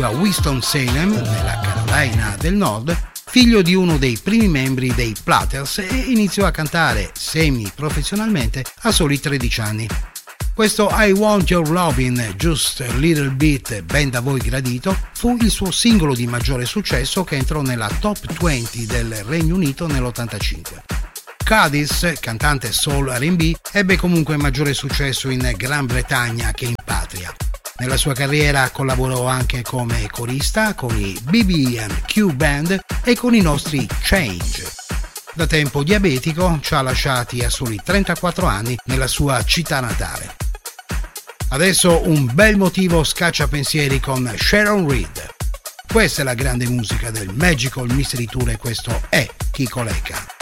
a Winston-Salem, nella Carolina del Nord, figlio di uno dei primi membri dei Platters, e iniziò a cantare semi-professionalmente a soli 13 anni. Questo I Want Your Lovin' Just a Little Bit, ben da voi gradito, fu il suo singolo di maggiore successo che entrò nella top 20 del Regno Unito nell'85. Cadiz, cantante soul R&B, ebbe comunque maggiore successo in Gran Bretagna che in patria. Nella sua carriera collaborò anche come corista con i BB&Q Band e con i nostri Change. Da tempo diabetico ci ha lasciati a soli 34 anni nella sua città natale. Adesso un bel motivo scacciapensieri con Sharon Reed. Questa è la grande musica del Magical Mystery Tour e questo è Kiko Lecca.